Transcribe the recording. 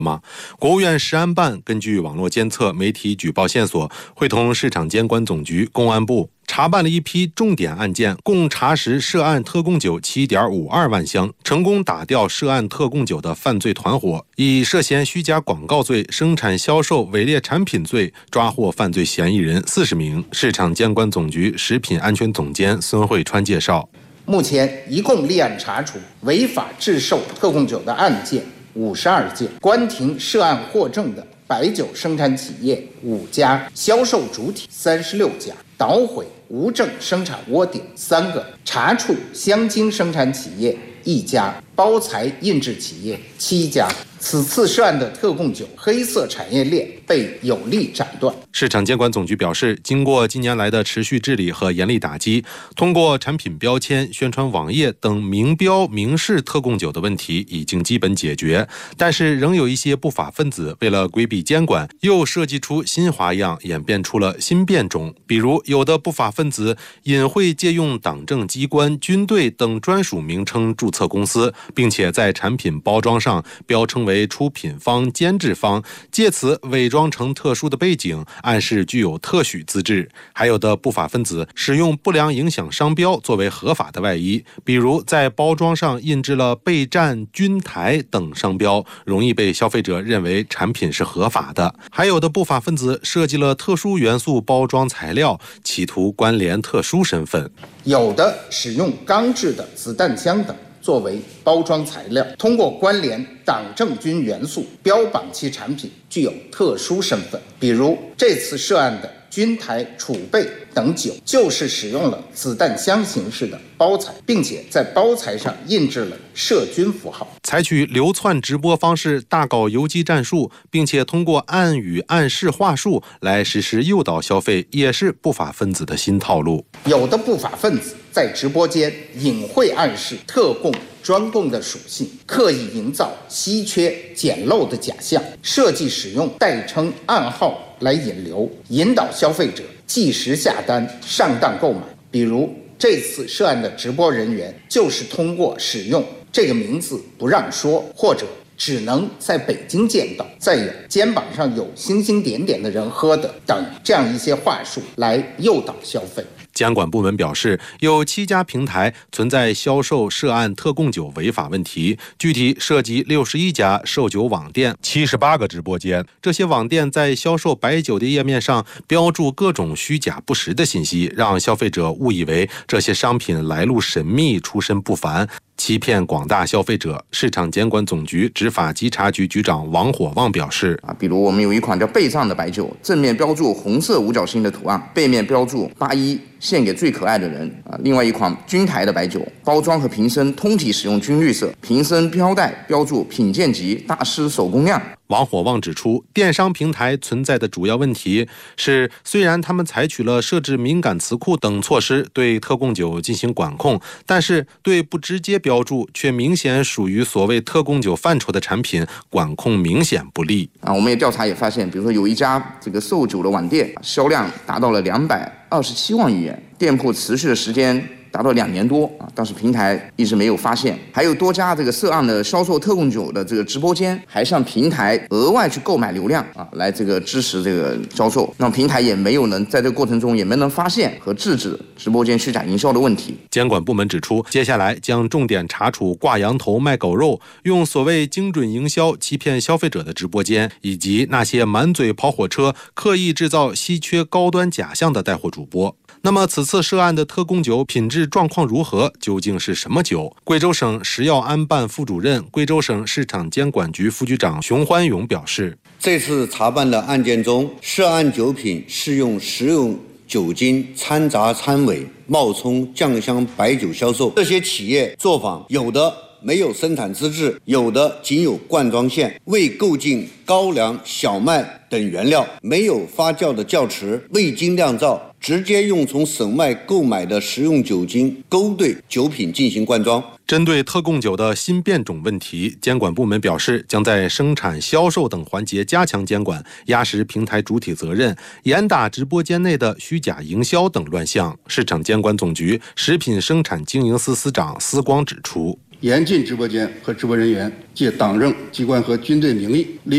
吗？国务院食安办根据网络监测、媒体举报线索，会同市场监管总局、公安部查办了一批重点案件，共查实涉案特供酒 7.52 万箱，成功打掉涉案特供酒的犯罪团伙，以涉嫌虚假广告罪、生产销售伪劣产品罪抓获犯罪嫌疑人40名。市场监管总局食品安全总监孙慧川介绍， 目前一共立案查处违法制售特供酒的案件52件，关停涉案获证的白酒生产企业5家，销售主体36家，捣毁无证生产窝点3个，查处香精生产企业1家，包材印制企业7家。此次涉案的特供酒黑色产业链被有力斩断。 市场监管总局表示，经过近年来的持续治理和严厉打击，通过产品标签、宣传网页等明标明示特供酒的问题已经基本解决，但是仍有一些不法分子为了规避监管，又设计出新花样，演变出了新变种。比如，有的不法分子隐晦借用党政机关、军队等专属名称注册公司，并且在产品包装上标称为出品方、监制方，借此伪装成特殊的背景，暗示具有特许资质。还有的不法分子使用不良影响商标作为合法的外衣，比如在包装上印制了备战、军台等商标，容易被消费者认为产品是合法的。还有的不法分子设计了特殊元素包装材料，企图关联特殊身份。 有的使用钢制的子弹枪等作为包装材料，通过关联党政军元素标榜其产品具有特殊身份。比如这次涉案的军台、储备等酒，就是使用了子弹箱形式的包材，并且在包材上印制了涉军符号。 采取流窜直播方式大搞游击战术，并且通过暗语暗示话术来实施诱导消费，也是不法分子的新套路。 有的不法分子在直播间隐晦暗示特供、专供的属性，刻意营造稀缺简陋的假象，设计使用代称暗号来引流，引导消费者即时下单上当购买。比如这次涉案的直播人员就是通过使用这个名字不让说，或者只能在北京见到，再有肩膀上有星星点点的人喝的等这样一些话术来诱导消费。 监管部门表示，有7家平台存在销售涉案特供酒违法问题，具体涉及61家售酒网店、78个直播间。这些网店在销售白酒的页面上标注各种虚假不实的信息，让消费者误以为这些商品来路神秘、出身不凡，欺骗广大消费者。市场监管总局执法稽查局局长王火旺表示， 比如我们有一款叫贝藏的白酒，正面标注红色五角星的图案，背面标注81献给最可爱的人。另外一款军台的白酒，包装和瓶身通体使用军绿色，瓶身标带标注品鉴级大师手工酿。 王火旺指出，电商平台存在的主要问题是，虽然他们采取了设置敏感词库等措施对特供酒进行管控，但是对不直接标注却明显属于所谓特供酒范畴的产品，管控明显不力。 我们也调查也发现，比如说有一家这个售酒的网店，销量达到了227万余元，店铺持续的时间达到2年多但是平台一直没有发现。还有多家这个涉案的销售特供酒的这个直播间，还向平台额外去购买流量来这个支持这个销售，那平台也没有能在这个过程中也没能发现和制止直播间虚假营销的问题。 监管部门指出，接下来将重点查处挂羊头卖狗肉、用所谓精准营销欺骗消费者的直播间，以及那些满嘴跑火车、刻意制造稀缺高端假象的带货主播。那么此次涉案的特供酒品质状况如何？究竟是什么酒？贵州省食药安办副主任、贵州省市场监管局副局长熊欢勇表示， 这次查办的案件中，涉案酒品是用食用酒精掺杂掺伪，冒充酱香白酒销售。这些企业作坊有的没有生产资质，有的仅有灌装线，未购进高粱、小麦等原料，没有发酵的窖池，未经酿造，直接用从省外购买的食用酒精勾兑酒品进行灌装。 针对特供酒的新变种问题，监管部门表示，将在生产、销售等环节加强监管，压实平台主体责任，严打直播间内的虚假营销等乱象。市场监管总局食品生产经营司司长司光指出， 严禁直播间和直播人员借党政机关和军队名义利